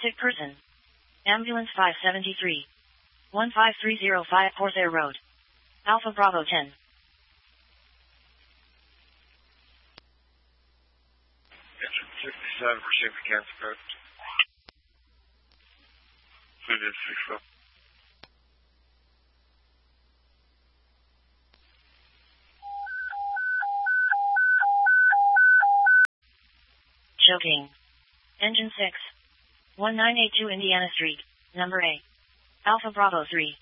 Sick person. Ambulance 573. 15305 Corsair Road. Alpha Bravo 10. Engine 67, proceed for cancer code. Unit 6 up. Choking. Engine 6. 1982 Indiana Street, number A. Alpha Bravo 3.